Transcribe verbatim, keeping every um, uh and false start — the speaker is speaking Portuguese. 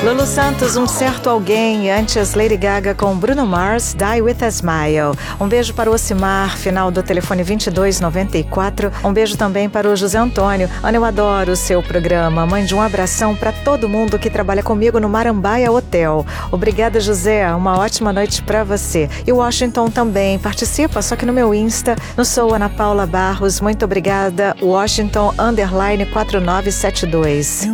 Lulu Santos, Um Certo Alguém, e antes Lady Gaga com Bruno Mars, Die With a Smile. Um beijo para o Ocimar, final do telefone vinte e dois noventa e quatro. Um beijo também para o José Antônio. Ana, eu adoro o seu programa. Mande um abração para todo mundo que trabalha comigo no Marambaia Hotel. Obrigada, José. Uma ótima noite para você. E o Washington também participa, só que no meu Insta, no Sou Ana Paula Barros. Muito obrigada, Washington underline quatro nove sete dois.